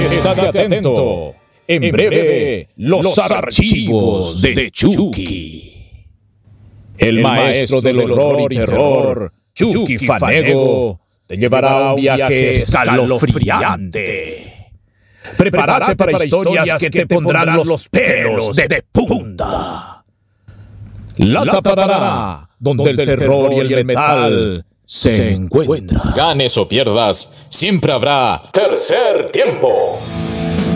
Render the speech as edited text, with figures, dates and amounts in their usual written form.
Estate atento. En breve, los archivos de Chucky. El maestro del horror y terror, Chucky Fanego, te llevará a un viaje escalofriante. Prepárate para historias que te pondrán los pelos de punta. La Taparana, donde el terror y el metal se encuentran. Ganes o pierdas, siempre habrá tercer tiempo.